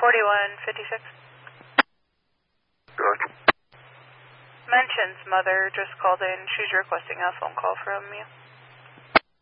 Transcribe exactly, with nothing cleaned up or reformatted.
forty-one fifty-six. Good. Mention's mother just called in. She's requesting a phone call from you.